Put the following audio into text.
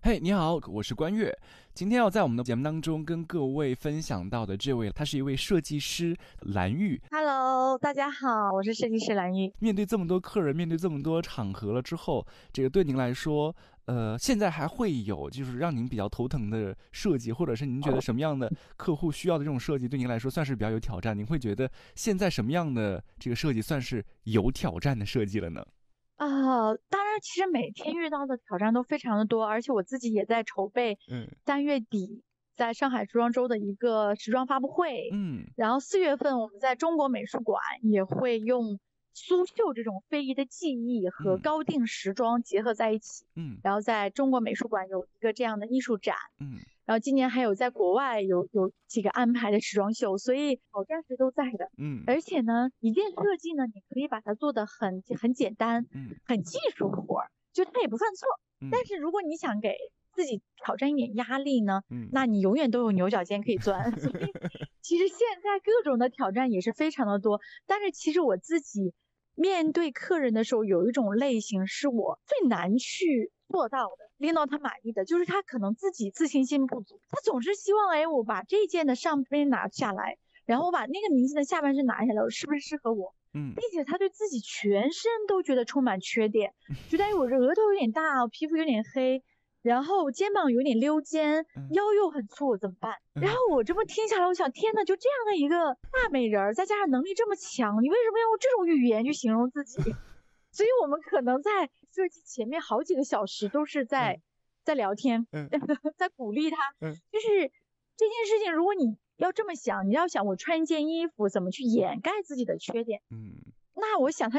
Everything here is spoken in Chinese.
嘿，你好，我是关悦。今天要在我们的节目当中跟各位分享到的这位，他是一位设计师蓝玉。 Hello，大家好，我是设计师蓝玉。 面对这么多客人，面对这么多场合了之后，这个对您来说，现在还会有就是让您比较头疼的设计，或者是您觉得什么样的客户需要的这种设计，对您来说算是比较有挑战？您会觉得现在什么样的这个设计算是有挑战的设计了呢？ 当然，其实每天遇到的挑战都非常的多，而且我自己也在筹备3月底在上海时装周的一个时装发布会。然后4月份我们在中国美术馆也会用苏绣这种非遗的技艺和高定时装结合在一起。然后在中国美术馆有一个这样的艺术展。然后今年还有在国外有几个安排的时装秀，所以挑战是都在的。而且呢，一件设计呢，你可以把它做得很简单，很技术活，就它也不犯错。但是如果你想给自己挑战一点压力呢，那你永远都有牛角尖可以钻。所以其实现在各种的挑战也是非常的多，但是其实我自己面对客人的时候，有一种类型是我最难去做到的，令到他满意的，就是他可能自己自信心不足，他总是希望我把这件的上边拿下来，然后我把那个明星的下半身拿下来，是不是适合我？并且他对自己全身都觉得充满缺点，觉得我这额头有点大，我皮肤有点黑，然后肩膀有点溜肩，腰又很粗，怎么办？然后我这么听下来，我想天哪，就这样的一个大美人，再加上能力这么强，你为什么要用这种语言去形容自己？所以我们可能在设计前面好几个小时都是在聊天，在鼓励他。就是这件事情，如果你要这么想，你要想我穿一件衣服怎么去掩盖自己的缺点，那我想他